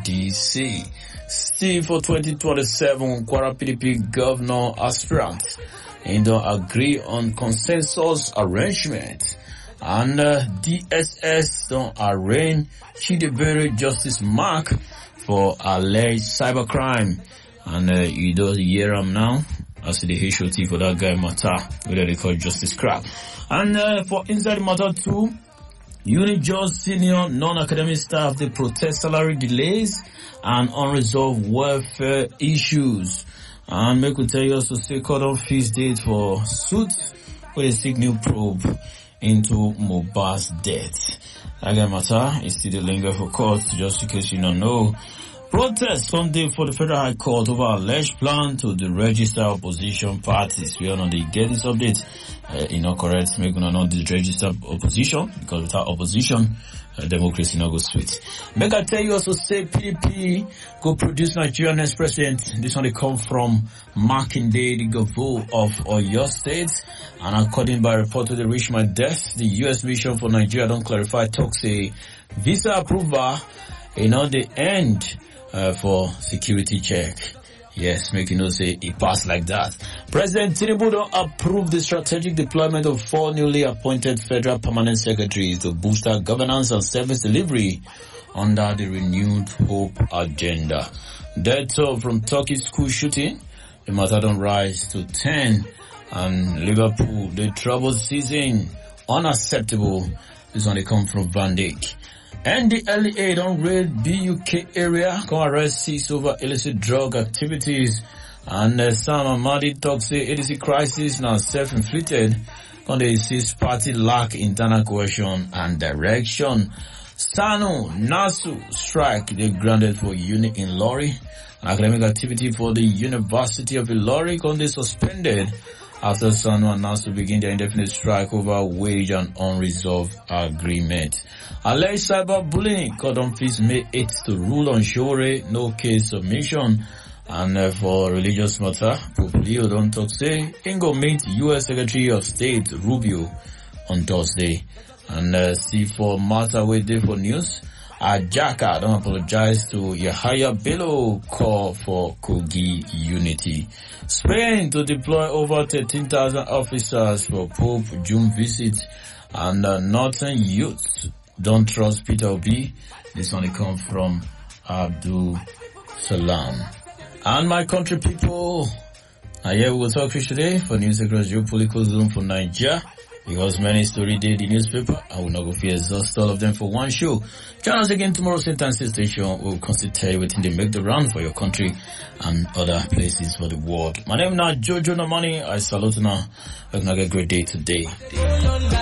DC. Still for 2027, Kwara PDP governor aspirants don't agree on consensus arrangement. And DSS don't arraign Chidebere Justice Mark for alleged cybercrime. And you don't hear him now. I see the HOT for that guy matter, whether they call Justice Crap. And for Inside Matter 2, UniJust senior non-academic staff, they protest salary delays and unresolved welfare issues. And make we tell you also say cut off feast date for suits where they seek new probe into Mohbad's death. That guy matter is still the linger for court, just in case you don't know. Protest Sunday for the Federal High Court over alleged plan to deregister opposition parties. We are on the get this update. Correct, make una not deregister opposition, because without opposition, democracy not go sweet. Make I tell you also say PDP go produce Nigerian next president. This one they come from Makinde, the governor of Oyo State. And according by report to the reach my desk, the U.S. mission for Nigeria don't clarify talk say visa approval, the end for security check. Yes, making no say it passed like that. President Tinubu don't approve the strategic deployment of 4 newly appointed federal permanent secretaries to boost our governance and service delivery under the renewed hope agenda. Death toll from Turkey school shooting. The matter don't rise to 10. And Liverpool, the troubled season, unacceptable. This one they come from Van Dijk. And the LEA don't raid BUK area, come arrest 6 over illicit drug activities. And Sam Ahmadi talks say ADC crisis now self-inflicted. When they insist party lack internal cohesion and direction. Sanu, Nasu strike they granted for unit in Lorry. Academic activity for the University of Ilori when they suspended after Sanu announced to begin their indefinite strike over wage and unresolved agreement. Alleged cyberbullying, Cordon Fees May 8th to rule on Shore, no case submission. And for religious matter, Pope Leo don't talk say, Ingo meet U.S. Secretary of State Rubio on Thursday. And see for matter wait there for news. Ajaka don't apologize to Yahaya Bello call for Kogi unity. Spain to deploy over 13,000 officers for Pope June visit. And Northern youth don't trust Peter Obi. This one comes from Abdul Salam. And my country people, here we will talk today for news across geopolitical zone for Nigeria. Because many story did the newspaper, I will not go for exhaust all of them for one show. Join us again tomorrow, same time, same station. We'll consider everything they make the round for your country and other places for the world. My name is now Jojo Namani. I salute now. Have a great day today.